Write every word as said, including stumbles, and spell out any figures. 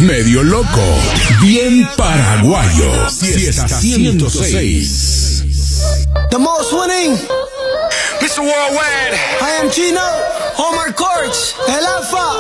medio loco, bien paraguayo. Fiesta ciento seis. The most winning mister Worldwide. I am Gino, Omar Courts, El Alfa.